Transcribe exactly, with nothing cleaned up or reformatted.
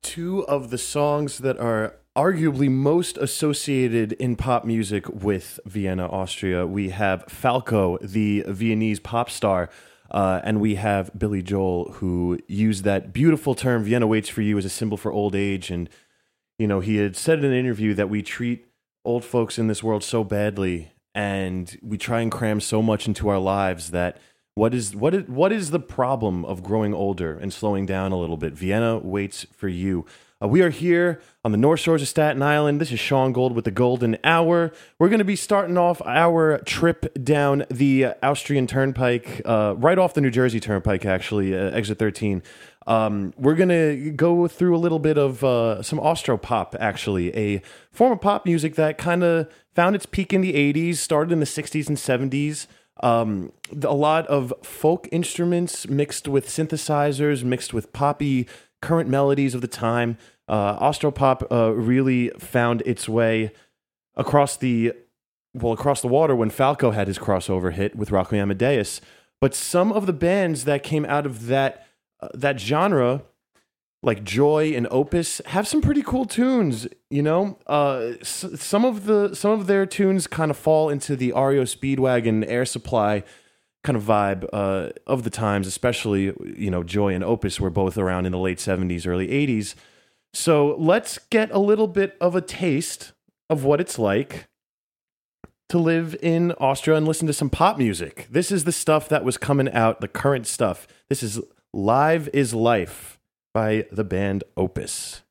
two of the songs that are arguably most associated in pop music with Vienna, Austria. We have Falco, the Viennese pop star, uh, and we have Billy Joel, who used that beautiful term, Vienna waits for you, as a symbol for old age. And, you know, he had said in an interview that we treat old folks in this world so badly, and we try and cram so much into our lives that what is what is what is the problem of growing older and slowing down a little bit? Vienna waits for you. Uh, we are here on the North Shores of Staten Island. This is Sean Gold with the Golden Hour. We're going to be starting off our trip down the Austrian Turnpike, uh, right off the New Jersey Turnpike, actually, uh, exit thirteen. Um, we're going to go through a little bit of uh, some Austropop, actually, a form of pop music that kind of found its peak in the eighties, started in the sixties and seventies. Um, a lot of folk instruments mixed with synthesizers, mixed with poppy current melodies of the time. Uh, Austropop uh, really found its way across the well across the water when Falco had his crossover hit with Rocco Amadeus. But some of the bands that came out of that uh, that genre, like Joy and Opus, have some pretty cool tunes. You know, uh, s- some of the some of their tunes kind of fall into the R E O Speedwagon, Air Supply kind of vibe uh, of the times, especially, you know, Joy and Opus were both around in the late seventies, early eighties. So let's get a little bit of a taste of what it's like to live in Austria and listen to some pop music. This is the stuff that was coming out, the current stuff. This is Live is Life by the band Opus.